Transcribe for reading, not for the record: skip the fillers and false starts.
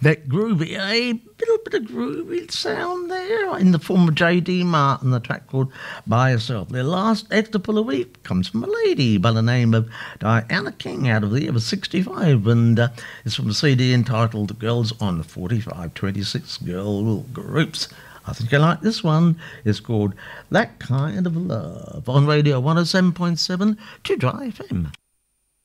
That groovy, a little bit of groovy sound there in the form of J.D. Martin, the track called By Yourself. Their last extra for the week comes from a lady by the name of Diana King out of the year of 65, and it's from a CD entitled Girls on 4526 Girl Groups. I think I like this one. It's called That Kind of Love on Radio 107.7 to Dry FM.